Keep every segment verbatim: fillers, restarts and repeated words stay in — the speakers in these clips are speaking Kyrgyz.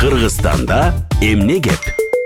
Кыргызстанда эмне кеп?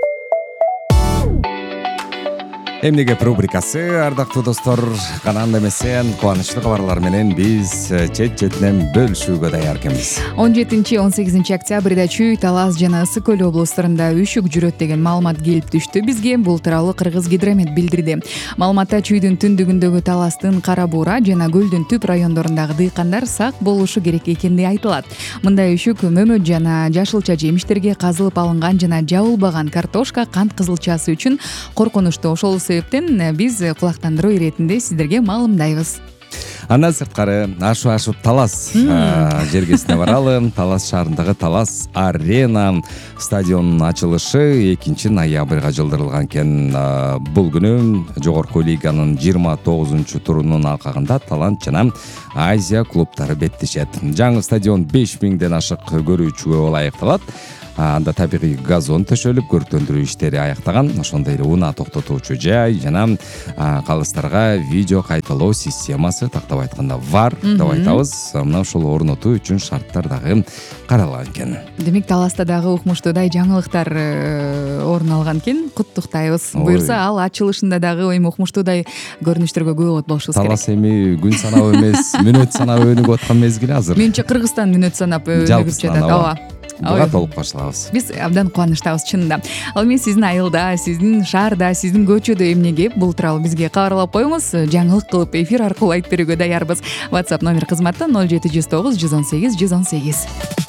Эмне кеп рубрикасы, ардактуу достор, канаанда эмесен кубанычтуу кабарлар менен биз чет четинен бөлүшүүгө даяр экенбиз. он жетинчи он сегизинчи октябрда Чүй, Талас жана Ысык көл облустарында үшүк жүрөт деген маалымат келип түштү бизге. Бул тууралуу Кыргыз гидромет билдирди. Маалыматта Чүйдүн түндүгүндөгү Таластын Кара Буура жана Көлдүн түп райондорундагы дыйкандар сак болушу керек экени айтылат. Мындай үшүк мөмөт жана жашылча жемиштерге, казылып алынган жана жабылбаган картошка, кант кызылчасы үчүн коркунучтуу. Ошол себептен биз кулактандыруу иретинде сиздерге маалымдайбыз. Андан сырткары ашып ашып Талас жергесине баралы. Талас шаарындагы Талас Арена стадионунун ачылышы экинчи ноябрга жылдырылган экен. Бул күнү жогорку лиганын жыйырма тогузунчу турунун алкагында Талант жана Азия клубтары беттешет. Жаңы стадион беш миңден ашык көрүүчүгө ылайыкталат. Анда табигый газон төшөлүп, көрктөндүрүү иштери аяктаган. Ошондой эле унаа токтотуучу жай жана калыстарга видео кайталоо системасы, тактап айтканда вар деп айтабыз. Мына ушул орнотуу үчүн шарттар дагы каралган экен. Демек Таласта дагы укмуштуудай жаңылыктар орун алган экен. Куттуктайбыз. Буюрса ал ачылышында дагы эми укмуштуудай көрүнүштөргө күбө болот болушубуз керек. Талас эми күн санап эмес, мүнөт санап өнүгүп аткан мезгили азыр. Менче Кыргызстан мүнөт санап өнүгүп жатат. Ооба. Буга толук кошулабыз. Биз абдан кубанычтабыз чынында. Ал эми сиздин айылда, сиздин шаарда, сиздин көчөдө эмне кеп, бул тууралуу бизге кабарлап коюңуз. Жаңылык кылып эфир аркылуу айтып берүүгө даярбыз. WhatsApp номер кызматы ноль жети жүз тогуз жүз он сегиз жүз он сегиз.